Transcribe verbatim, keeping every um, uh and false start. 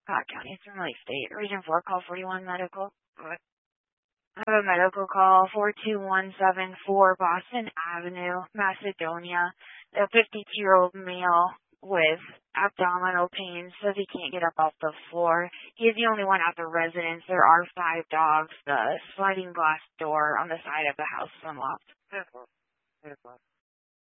Scott County, it's Lake State. Region four, call forty-one medical. I have a medical call, four two one seven four Boston Avenue, Macedonia. A fifty-two-year-old male with abdominal pain says he can't get up off the floor. He is the only one at the residence. There are five dogs. The sliding glass door on the side of the house is unlocked.